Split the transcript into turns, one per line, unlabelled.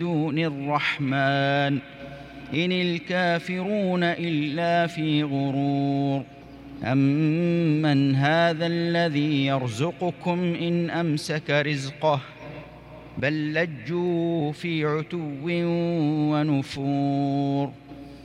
دون الرحمن إن الكافرون إلا في غرور أمن هذا الذي يرزقكم إن أمسك رزقه بل لجوا في عتو ونفور